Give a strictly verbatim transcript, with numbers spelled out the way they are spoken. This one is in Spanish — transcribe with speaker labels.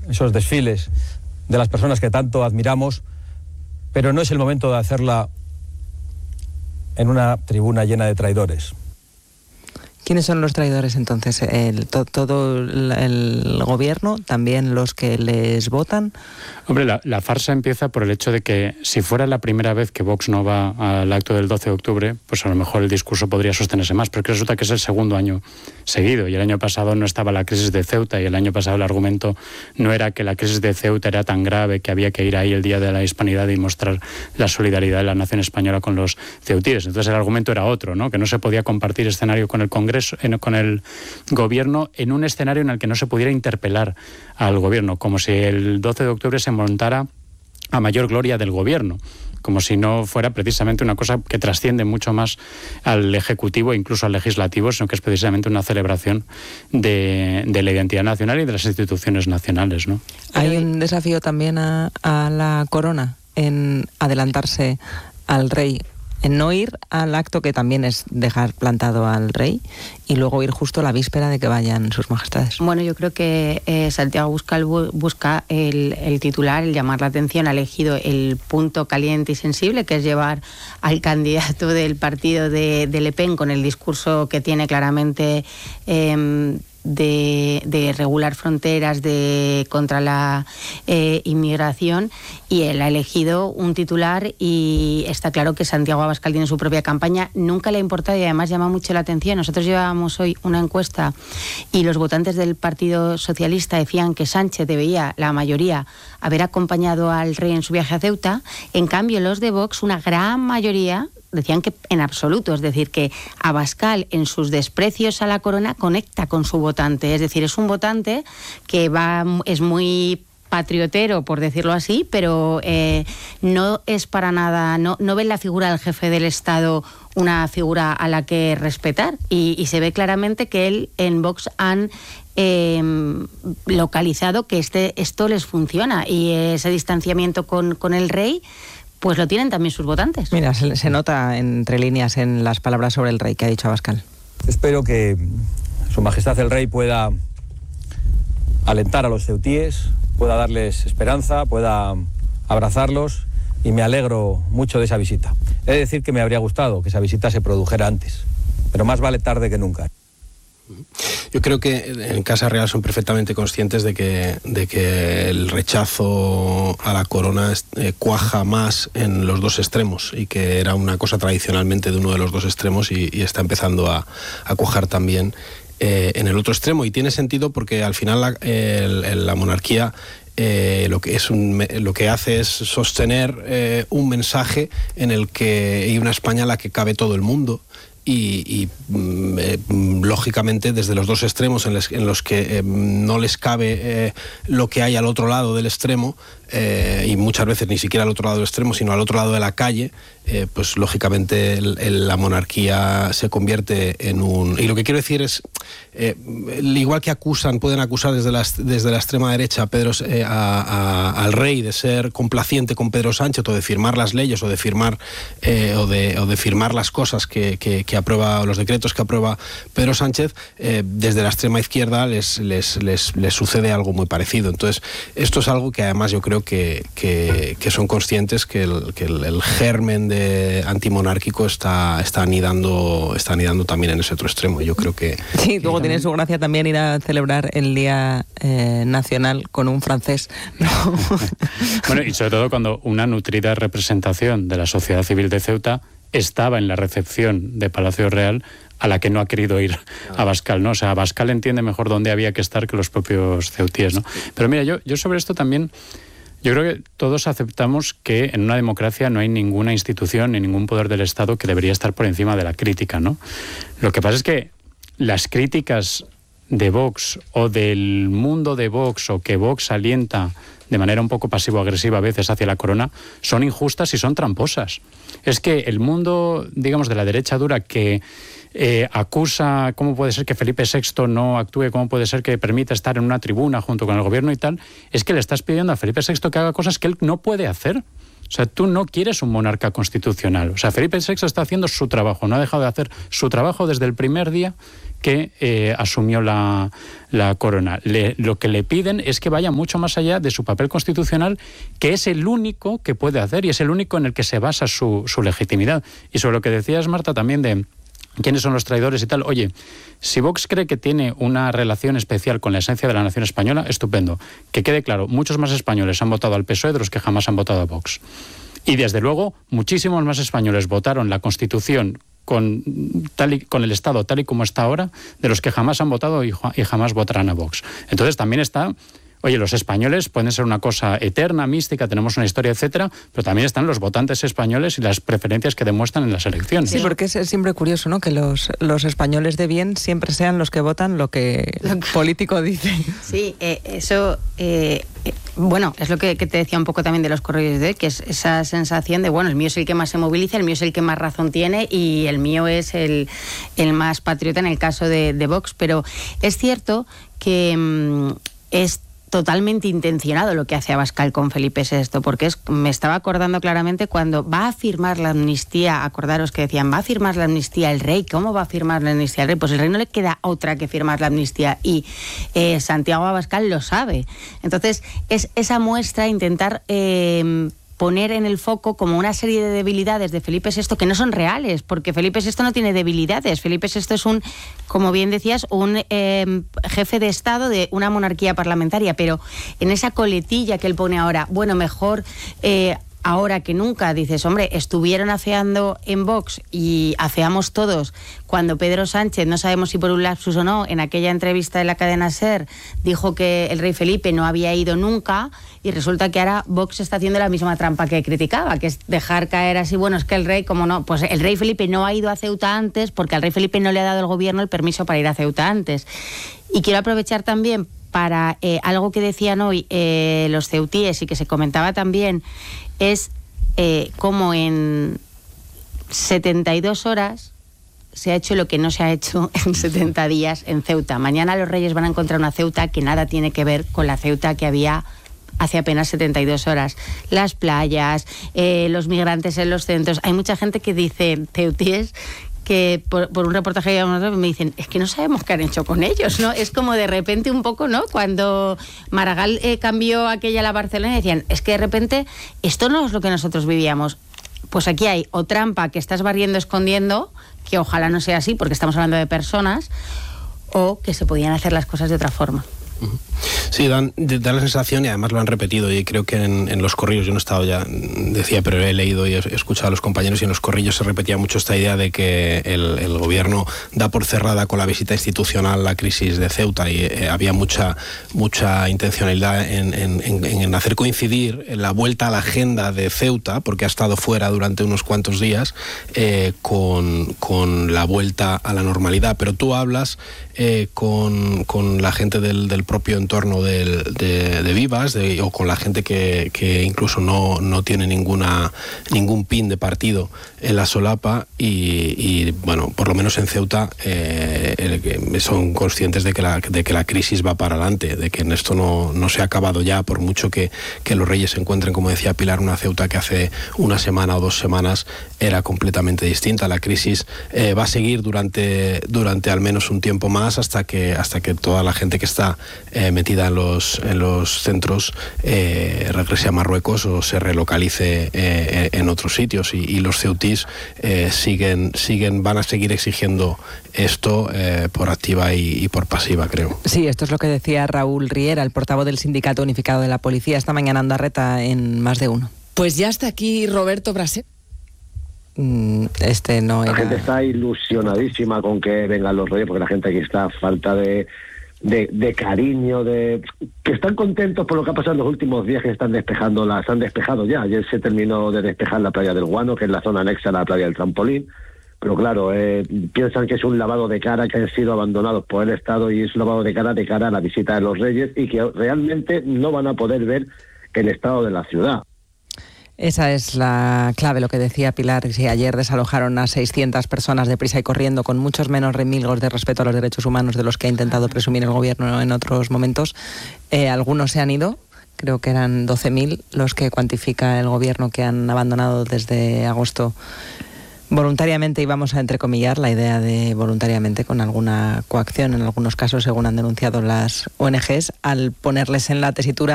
Speaker 1: esos desfiles de las personas que tanto admiramos, pero no es el momento de hacerla en una tribuna llena de traidores.
Speaker 2: ¿Quiénes son los traidores entonces? El, to, ¿Todo el, el gobierno? ¿También los que les votan?
Speaker 3: Hombre, la, la farsa empieza por el hecho de que si fuera la primera vez que Vox no va al acto del doce de octubre, pues a lo mejor el discurso podría sostenerse más, pero que resulta que es el segundo año seguido, y el año pasado no estaba la crisis de Ceuta, y el año pasado el argumento no era que la crisis de Ceuta era tan grave que había que ir ahí el Día de la Hispanidad y mostrar la solidaridad de la nación española con los ceutíes. Entonces el argumento era otro, ¿no? Que no se podía compartir escenario con el Congreso, con el gobierno, en un escenario en el que no se pudiera interpelar al gobierno, como si el doce de octubre se montara a mayor gloria del gobierno, como si no fuera precisamente una cosa que trasciende mucho más al Ejecutivo e incluso al Legislativo, sino que es precisamente una celebración de, de la identidad nacional y de las instituciones nacionales, ¿no?
Speaker 2: Hay un desafío también a, a la corona en adelantarse al rey, en no ir al acto, que también es dejar plantado al rey, y luego ir justo a la víspera de que vayan sus majestades.
Speaker 4: Bueno, yo creo que eh, Santiago Abascal busca el, el titular, el llamar la atención, ha elegido el punto caliente y sensible, que es llevar al candidato del partido de, de Le Pen con el discurso que tiene claramente eh, de, de regular fronteras, de contra la eh, inmigración, y él ha elegido un titular, y está claro que Santiago Abascal tiene su propia campaña. Nunca le ha importado, y además llama mucho la atención. Nosotros llevábamos hoy una encuesta y los votantes del Partido Socialista decían que Sánchez debería, la mayoría, haber acompañado al rey en su viaje a Ceuta. En cambio, los de Vox, una gran mayoría, decían que en absoluto, es decir, que Abascal en sus desprecios a la corona conecta con su votante, es decir, es un votante que va, es muy patriotero, por decirlo así, pero eh, no es para nada, no, no ve en la figura del jefe del Estado una figura a la que respetar, y, y se ve claramente que él en Vox han eh, localizado que este, esto les funciona, y ese distanciamiento con, con el rey pues lo tienen también sus votantes.
Speaker 2: Mira, se, se nota entre líneas en las palabras sobre el rey que ha dicho Abascal.
Speaker 1: Espero que Su Majestad el Rey pueda alentar a los ceutíes, pueda darles esperanza, pueda abrazarlos, y me alegro mucho de esa visita. He de decir que me habría gustado que esa visita se produjera antes, pero más vale tarde que nunca.
Speaker 5: Yo creo que en Casa Real son perfectamente conscientes de que, de que el rechazo a la corona eh, cuaja más en los dos extremos, y que era una cosa tradicionalmente de uno de los dos extremos, y, y está empezando a, a cuajar también eh, en el otro extremo. Y tiene sentido porque al final la, el, la monarquía Eh, lo que es un, lo que hace es sostener eh, un mensaje en el que hay una España en la que cabe todo el mundo, y, y eh, lógicamente desde los dos extremos en, les, en los que eh, no les cabe eh, lo que hay al otro lado del extremo, eh, y muchas veces ni siquiera al otro lado del extremo, sino al otro lado de la calle, eh, pues lógicamente el, el, la monarquía se convierte en un... Y lo que quiero decir es, eh, igual que acusan, pueden acusar desde la, desde la extrema derecha a Pedro, eh, a, a, al rey de ser complaciente con Pedro Sánchez, o de firmar las leyes, o de firmar eh, o, de, o de firmar las cosas que, que, que aprueba, los decretos que aprueba Pedro Sánchez, eh, desde la extrema izquierda les, les, les, les sucede algo muy parecido. Entonces, esto es algo que además yo creo que, que, que son conscientes que el, que el, el germen de antimonárquico está, está, anidando, está anidando también en ese otro extremo. Yo creo que...
Speaker 2: Sí, luego tiene su gracia también ir a celebrar el Día eh, Nacional con un francés, ¿no?
Speaker 3: Bueno, y sobre todo cuando una nutrida representación de la sociedad civil de Ceuta estaba en la recepción de Palacio Real, a la que no ha querido ir Abascal, ¿no? O sea, Abascal entiende mejor dónde había que estar que los propios ceutíes, ¿no? Pero mira, yo, yo sobre esto también, yo creo que todos aceptamos que en una democracia no hay ninguna institución ni ningún poder del Estado que debería estar por encima de la crítica, ¿no? Lo que pasa es que las críticas de Vox o del mundo de Vox, o que Vox alienta de manera un poco pasivo-agresiva a veces hacia la corona, son injustas y son tramposas. Es que el mundo, digamos, de la derecha dura, que eh, acusa cómo puede ser que Felipe sexto no actúe, cómo puede ser que permita estar en una tribuna junto con el gobierno y tal, es que le estás pidiendo a Felipe sexto que haga cosas que él no puede hacer. O sea, tú no quieres un monarca constitucional. O sea, Felipe sexto está haciendo su trabajo, no ha dejado de hacer su trabajo desde el primer día que eh, asumió la, la corona. Le, lo que le piden es que vaya mucho más allá de su papel constitucional, que es el único que puede hacer y es el único en el que se basa su, su legitimidad. Y sobre lo que decías, Marta, también de quiénes son los traidores y tal. Oye, si Vox cree que tiene una relación especial con la esencia de la nación española, estupendo. Que quede claro, muchos más españoles han votado al P S O E de los que jamás han votado a Vox. Y desde luego, muchísimos más españoles votaron la Constitución con, tal y, con el Estado tal y como está ahora, de los que jamás han votado y, y jamás votarán a Vox. Entonces también está... Oye, los españoles pueden ser una cosa eterna, mística, tenemos una historia, etcétera, pero también están los votantes españoles y las preferencias que demuestran en las elecciones.
Speaker 2: Sí, porque es, es siempre curioso, ¿no?, que los, los españoles de bien siempre sean los que votan lo que el político dice.
Speaker 4: Sí, eh, eso... Eh, eh, bueno, es lo que, que te decía un poco también de los correos de hoy, que es esa sensación de, bueno, el mío es el que más se moviliza, el mío es el que más razón tiene y el mío es el, el más patriota en el caso de, de Vox. Pero es cierto que mmm, es totalmente intencionado lo que hace Abascal con Felipe sexto, porque es, me estaba acordando claramente cuando va a firmar la amnistía, acordaros que decían, va a firmar la amnistía el rey, ¿cómo va a firmar la amnistía el rey? Pues el rey no le queda otra que firmar la amnistía y eh, Santiago Abascal lo sabe. Entonces, es esa muestra, intentar... Eh, poner en el foco como una serie de debilidades de Felipe sexto que no son reales, porque Felipe sexto no tiene debilidades. Felipe sexto es un, como bien decías, un eh, jefe de Estado de una monarquía parlamentaria, pero en esa coletilla que él pone ahora, bueno, mejor... Eh, ahora que nunca, dices, hombre, estuvieron afeando en Vox y afeamos todos cuando Pedro Sánchez, no sabemos si por un lapsus o no, en aquella entrevista de la cadena SER, dijo que el rey Felipe no había ido nunca y resulta que ahora Vox está haciendo la misma trampa que criticaba, que es dejar caer así, bueno, es que el rey, como no, pues el rey Felipe no ha ido a Ceuta antes porque al rey Felipe no le ha dado el gobierno el permiso para ir a Ceuta antes. Y quiero aprovechar también para eh, algo que decían hoy eh, los ceutíes y que se comentaba también, es eh, cómo en setenta y dos horas se ha hecho lo que no se ha hecho en setenta días en Ceuta. Mañana los Reyes van a encontrar una Ceuta que nada tiene que ver con la Ceuta que había hace apenas setenta y dos horas. Las playas, eh, los migrantes en los centros. Hay mucha gente que dice, ceutíes, que por, por un reportaje que me dicen, es que no sabemos qué han hecho con ellos, ¿no? Es como de repente un poco, ¿no? Cuando Maragall eh, cambió aquella a la Barcelona y decían, es que de repente esto no es lo que nosotros vivíamos. Pues aquí hay o trampa que estás barriendo escondiendo, que ojalá no sea así porque estamos hablando de personas, o que se podían hacer las cosas de otra forma.
Speaker 5: Sí, dan, da la sensación, y además lo han repetido, y creo que en, en los corrillos, yo no he estado ya, decía, pero he leído y he escuchado a los compañeros, y en los corrillos se repetía mucho esta idea de que el, el gobierno da por cerrada con la visita institucional la crisis de Ceuta, y eh, había mucha mucha intencionalidad en, en, en, en hacer coincidir la vuelta a la agenda de Ceuta, porque ha estado fuera durante unos cuantos días, eh, con, con la vuelta a la normalidad. Pero tú hablas eh, con, con la gente del, del propio entorno del, de, de Vivas, de, o con la gente que, que incluso no, no tiene ninguna ningún pin de partido en la solapa, y, y bueno, por lo menos en Ceuta eh, son conscientes de que, la, de que la crisis va para adelante, de que en esto no, no se ha acabado ya, por mucho que, que los Reyes se encuentren, como decía Pilar, una Ceuta que hace una semana o dos semanas era completamente distinta. La crisis eh, va a seguir durante, durante al menos un tiempo más, hasta que, hasta que toda la gente que está Eh, metida en los, en los centros eh, regrese a Marruecos o se relocalice eh, en otros sitios, y, y los ceutís eh, siguen, siguen, van a seguir exigiendo esto eh, por activa y, y por pasiva, creo.
Speaker 2: Sí, esto es lo que decía Raúl Riera, el portavoz del Sindicato Unificado de la Policía, esta mañana en Andarreta en Más de Uno.
Speaker 6: Pues ya está aquí Roberto Brasero.
Speaker 2: Este no era...
Speaker 7: La gente está ilusionadísima con que vengan los Reyes, porque la gente aquí está a falta de De, de cariño, de que están contentos por lo que ha pasado en los últimos días, que están despejando, las han despejado ya. Ayer se terminó de despejar la playa del Guano, que es la zona anexa a la playa del Trampolín, pero claro, eh, piensan que es un lavado de cara, que han sido abandonados por el Estado, y es un lavado de cara de cara a la visita de los Reyes, y que realmente no van a poder ver el estado de la ciudad.
Speaker 2: Esa es la clave, lo que decía Pilar. Si ayer desalojaron a seiscientas personas deprisa y corriendo, con muchos menos remilgos de respeto a los derechos humanos de los que ha intentado presumir el gobierno en otros momentos, eh, algunos se han ido. Creo que eran doce mil los que cuantifica el gobierno que han abandonado desde agosto voluntariamente, y vamos a entrecomillar la idea de voluntariamente con alguna coacción, en algunos casos, según han denunciado las O N Ges, al ponerles en la tesitura